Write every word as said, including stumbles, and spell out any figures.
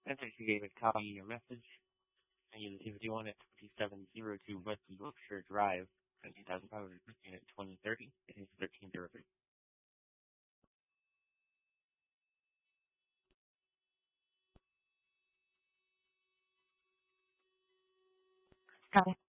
And thanks you, David. Copy your message. I use the two fifty-one at twenty-seven oh two West Wilshire Drive, nineteen thousand five hundred fifteen at twenty thirty. It is thirteen oh three. Copy.